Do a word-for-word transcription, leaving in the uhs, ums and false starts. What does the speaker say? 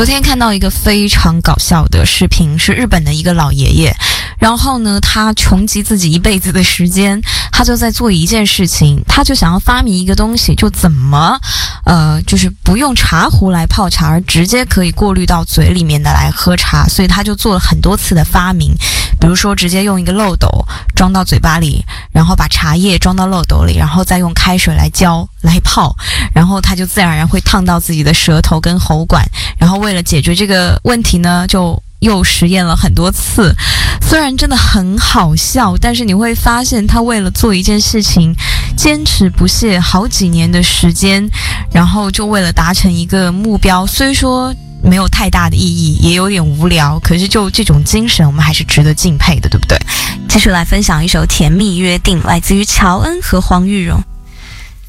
昨天看到一个非常搞笑的视频，是日本的一个老爷爷，然后呢，他穷极自己一辈子的时间，他就在做一件事情，他就想要发明一个东西，就怎么，呃，就是不用茶壶来泡茶，而直接可以过滤到嘴里面的来喝茶，所以他就做了很多次的发明，比如说直接用一个漏斗装到嘴巴里，然后把茶叶装到漏斗里，然后再用开水来浇来泡，然后他就自然而然会烫到自己的舌头跟喉管，然后为了解决这个问题呢，就又实验了很多次。虽然真的很好笑，但是你会发现他为了做一件事情坚持不懈好几年的时间，然后就为了达成一个目标，虽说没有太大的意义，也有点无聊，可是就这种精神我们还是值得敬佩的，对不对？继续来分享一首《甜蜜约定》，来自于乔恩和黄玉荣。